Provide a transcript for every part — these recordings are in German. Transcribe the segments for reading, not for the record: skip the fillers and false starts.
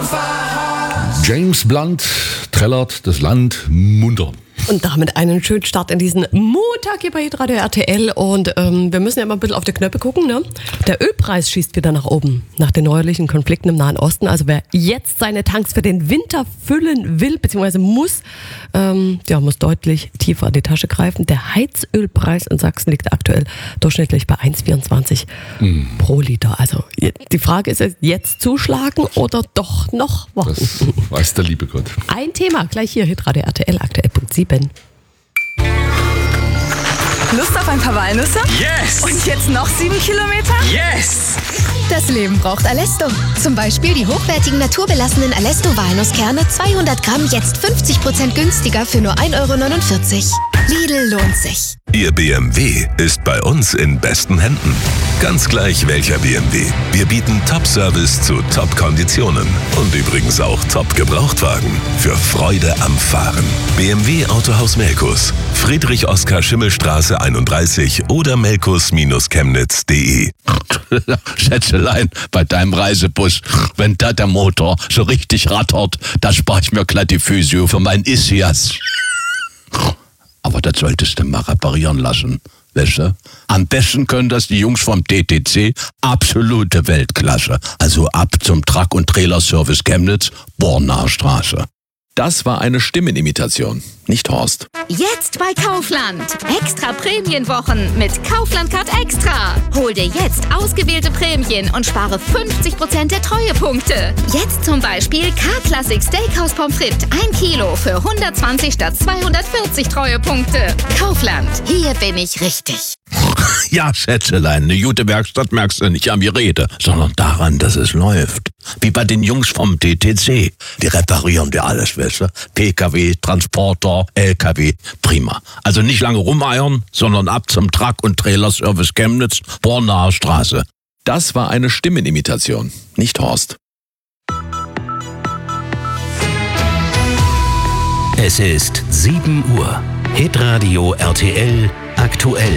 James Blunt trällert das Land munter. Und damit einen schönen Start in diesen Montag hier bei Radio RTL. Und wir müssen ja mal ein bisschen auf die Knöpfe gucken, ne? Der Ölpreis schießt wieder nach oben, nach den neuerlichen Konflikten im Nahen Osten. Also wer jetzt seine Tanks für den Winter füllen will, beziehungsweise muss deutlich tiefer in die Tasche greifen. Der Heizölpreis in Sachsen liegt aktuell durchschnittlich bei 1,24 pro Liter. Also die Frage ist jetzt zuschlagen oder doch noch warten? Das weiß der liebe Gott. Ein Thema gleich hier, Radio RTL, aktuell.7. Lust auf ein paar Walnüsse? Yes! Und jetzt noch 7 Kilometer? Yes! Das Leben braucht Alesto. Zum Beispiel die hochwertigen naturbelassenen Alesto-Walnusskerne 200 Gramm jetzt 50% günstiger für nur 1,49 €. Lidl lohnt sich. Ihr BMW ist bei uns in besten Händen. Ganz gleich welcher BMW. Wir bieten Top-Service zu Top-Konditionen. Und übrigens auch Top-Gebrauchtwagen. Für Freude am Fahren. BMW Autohaus Melkus. Friedrich-Oskar-Schimmelstraße 31 oder melkus-chemnitz.de. Schätzelein, bei deinem Reisebus, wenn da der Motor so richtig rattert, da spare ich mir glatt die Physio für mein Ischias. Aber das solltest du mal reparieren lassen, weißt du? Am besten können das die Jungs vom TTC, absolute Weltklasse. Also ab zum Truck- und Trailerservice Chemnitz, Bornaer Straße. Das war eine Stimmenimitation, nicht Horst. Jetzt bei Kaufland. Extra Prämienwochen mit Kaufland Card Extra. Hol dir jetzt ausgewählte Prämien und spare 50% der Treuepunkte. Jetzt zum Beispiel K-Classic Steakhouse Pommes frites 1 Kilo für 120 statt 240 Treuepunkte. Kaufland, hier bin ich richtig. Ja, Schätzelein, eine gute Werkstatt merkst du nicht an mir Rede, sondern daran, dass es läuft. Wie bei den Jungs vom TTC. Die reparieren dir alles, weißt du? PKW, Transporter, LKW, prima. Also nicht lange rumeiern, sondern ab zum Truck- und Trailerservice Chemnitz, Bornaer Straße. Das war eine Stimmenimitation, nicht Horst. Es ist 7 Uhr. Hitradio RTL aktuell.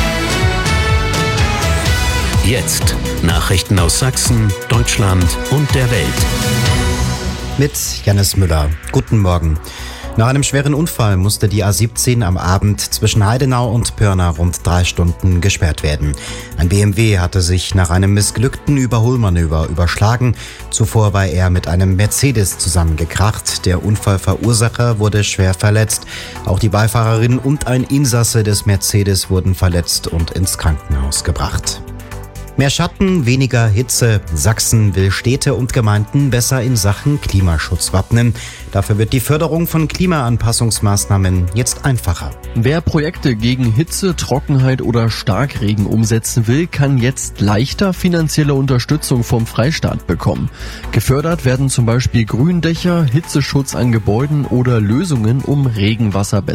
Jetzt Nachrichten aus Sachsen, Deutschland und der Welt. Mit Jannis Müller. Guten Morgen. Nach einem schweren Unfall musste die A17 am Abend zwischen Heidenau und Pirna rund 3 Stunden gesperrt werden. Ein BMW hatte sich nach einem missglückten Überholmanöver überschlagen. Zuvor war er mit einem Mercedes zusammengekracht. Der Unfallverursacher wurde schwer verletzt. Auch die Beifahrerin und ein Insasse des Mercedes wurden verletzt und ins Krankenhaus gebracht. Mehr Schatten, weniger Hitze. Sachsen will Städte und Gemeinden besser in Sachen Klimaschutz wappnen. Dafür wird die Förderung von Klimaanpassungsmaßnahmen jetzt einfacher. Wer Projekte gegen Hitze, Trockenheit oder Starkregen umsetzen will, kann jetzt leichter finanzielle Unterstützung vom Freistaat bekommen. Gefördert werden zum Beispiel Gründächer, Hitzeschutz an Gebäuden oder Lösungen, um Regenwasser besser